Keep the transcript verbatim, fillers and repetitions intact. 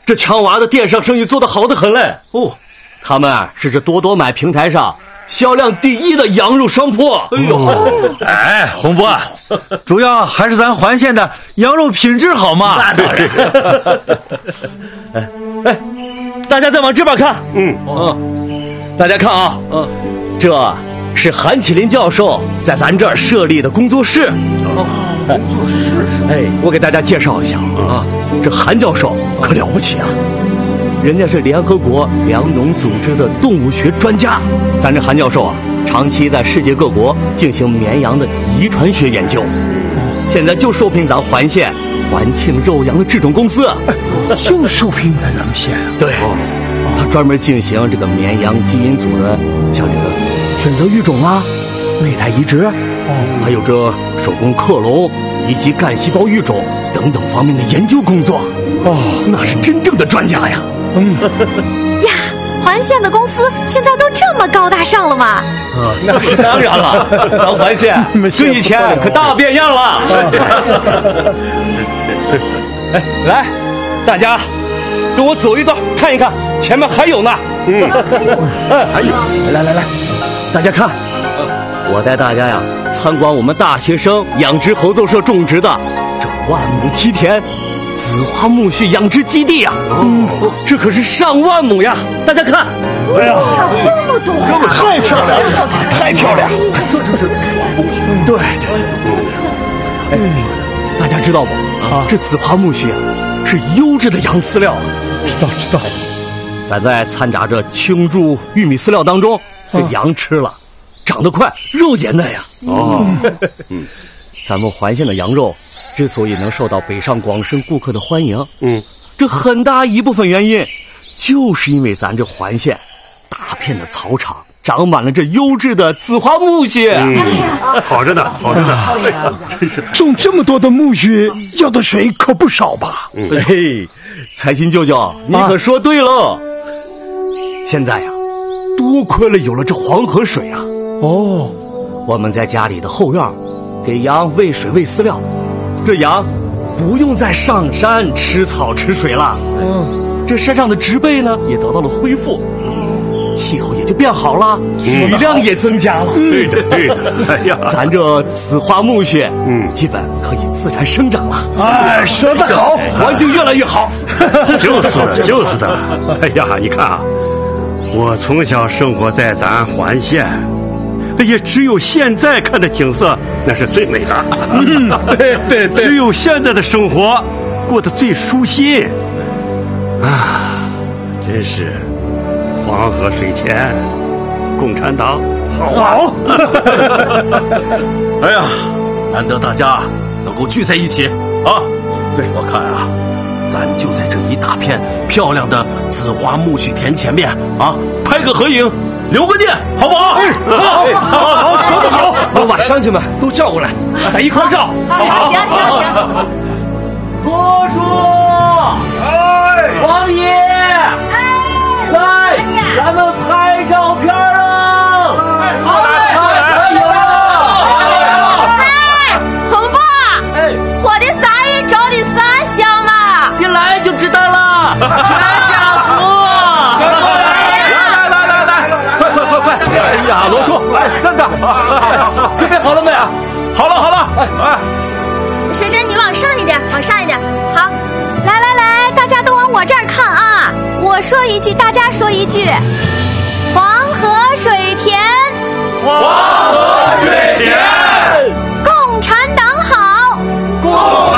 这强娃的电商生意做得好得很嘞。哦，他们是这多多买平台上销量第一的羊肉商铺。哎呦， 哎，洪波，主要还是咱环县的羊肉品质好嘛。 那当然。哎哎，大家再往这边看。嗯嗯，大家看啊，嗯，这是韩启林教授在咱这儿设立的工作室。哦，工作室。哎，我给大家介绍一下啊，这韩教授可了不起啊。人家是联合国粮农组织的动物学专家，咱这韩教授啊，长期在世界各国进行绵羊的遗传学研究，现在就受聘咱环县环庆肉羊的制种公司， 就受聘在咱们县。 对，他专门进行这个绵羊基因组的，像这个选择育种啊、胚胎移植，还有这手工克隆以及干细胞育种等等方面的研究工作。哦，那是真正的专家呀。嗯呀，环县的公司现在都这么高大上了吗？ 啊，那是当然了，咱环县跟以前可大变样了。哎，来，大家跟我走一段，看一看，前面还有呢。嗯，哎，还有，来来来，大家看，我带大家呀参观我们大学生养殖合作社种植的这万亩梯田紫花苜蓿养殖基地呀、啊，嗯，这可是上万亩呀！大家看， 哎呀，这么多，这么太漂亮了，太漂亮！ 这就是紫花苜蓿。对对对，哎，大家知道不？啊，这紫花苜蓿啊，是优质的羊饲料。 知道知道。 咱在掺杂着青贮玉米饲料当中，这羊吃了，长得快，肉也嫩呀。哦，嗯，咱们环县的羊肉之所以能受到北上广深顾客的欢迎，嗯，这很大一部分原因，就是因为咱这环县大片的草场长满了这优质的紫花苜蓿。 嗯，好着呢，好着呢，哎呀， 真是种这么多的苜蓿，要的水可不少吧？ 嗯，嘿，财新舅舅，你可说对了。啊、现在呀、啊，多亏了有了这黄河水啊。哦，我们在家里的后院给羊喂水喂饲料，这羊不用再上山吃草吃水了。嗯，这山上的植被呢也得到了恢复，气候也就变好了，水量也增加了。 嗯、对的，对的。哎呀， 咱这紫花苜蓿，嗯，基本可以自然生长了。 哎，说得好， 环境越来越好。 就是的，就是的。哎呀，你看啊，我从小生活在咱环县。也只有现在看的景色那是最美的。 嗯，对对对， 只有现在的生活过得最舒心啊！真是黄河水前共产党好好。 哎呀，难得大家能够聚在一起啊！对，我看啊，咱就在这一大片漂亮的紫花苜蓿田前面啊，拍个合影。留个念，好不好？ 哎，好，好，好，说得好！ 我把乡亲们都叫过来，咱一块照。 好，行行行。 多叔，哎，王爷，哎，来，咱们拍照片了。 好嘞，可以了。哎，红波，哎，我的啥也找的啥香嘛？ 一来就知道了，全家福。 哎呀，罗叔，哎，站着， 准备好了没有？ 好了，好了，哎哎， 婶婶，你往上一点，往上一点。好，来来来，大家都往我这儿看啊！我说一句，大家说一句。黄河水田